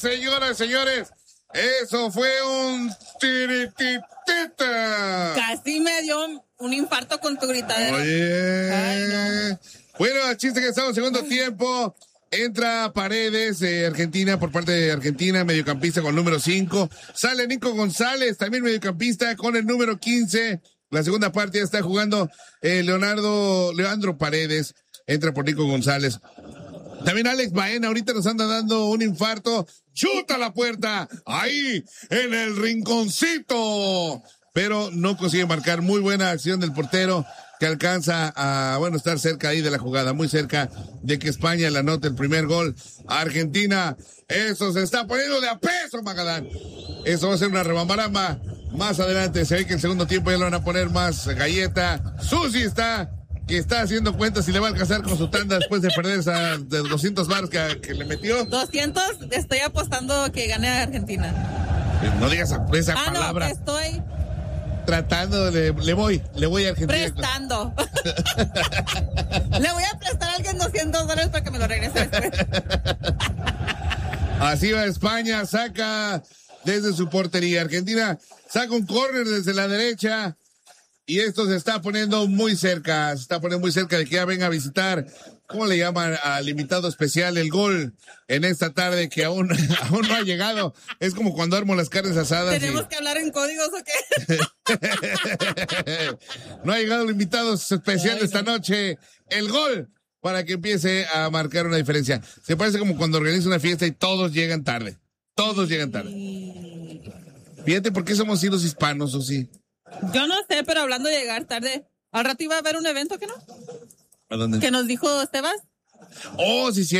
señoras y señores. Eso fue un tirititita. Casi me dio un infarto con tu gritadera. Oye. Ay, no. Bueno, chiste que estamos en segundo tiempo. Entra Paredes, Argentina, por parte de Argentina, mediocampista con el número 5. Sale Nico González, también mediocampista con el número 15. La segunda parte ya está jugando Leandro Paredes. Entra por Nico González. También Alex Baena ahorita nos anda dando un infarto. ¡Chuta la puerta! Ahí, en el rinconcito. Pero no consigue marcar. Muy buena acción del portero que alcanza a, estar cerca ahí de la jugada. Muy cerca de que España le anote el primer gol a Argentina. Eso se está poniendo de a peso, Magadán. Eso va a ser una rebambaramba. Más adelante se ve que el segundo tiempo ya le van a poner más galleta. Susi está haciendo cuentas y le va a alcanzar con su tanda después de perder esa de 200 baros que le metió. 200, estoy apostando que gane a Argentina. No digas esa palabra. No, estoy tratando le voy a Argentina. Prestando. Le voy a prestar a alguien $200 para que me lo regrese después. Así va España, saca desde su portería. Argentina saca un córner desde la derecha. Y esto se está poniendo muy cerca. Se está poniendo muy cerca de que ya venga a visitar, ¿cómo le llaman al invitado especial? El gol en esta tarde que aún no ha llegado. Es como cuando armo las carnes asadas. ¿Tenemos que hablar en códigos o qué? No ha llegado el invitado especial esta noche. El gol para que empiece a marcar una diferencia. Se parece como cuando organiza una fiesta y todos llegan tarde. Todos llegan tarde. Fíjate por qué somos los hispanos, o sí. Yo no sé, pero hablando de llegar tarde, al rato iba a haber un evento, ¿que no? ¿A dónde? ¿Que nos dijo Estebas? Oh, sí, sí.